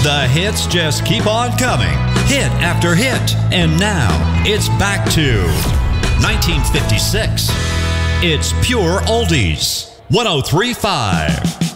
The hits just keep on coming, hit after hit. And now it's back to 1956. It's pure oldies. 103.5.